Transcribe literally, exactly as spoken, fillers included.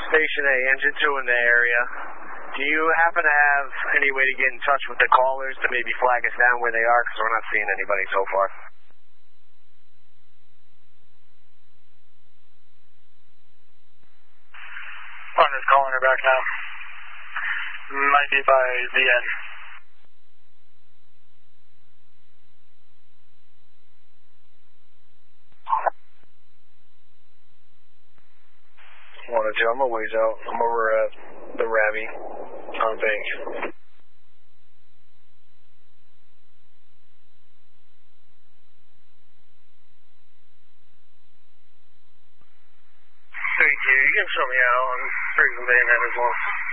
Station A, Engine two in the area. Do you happen to have any way to get in touch with the callers to maybe flag us down where they are? Because we're not seeing anybody so far. I'm just calling her back now. Might be by the end. One or two, I'm a ways out. I'm over at the Ravi on Bank. Thank you. You can show me out. I'm bringing the bayonet as well.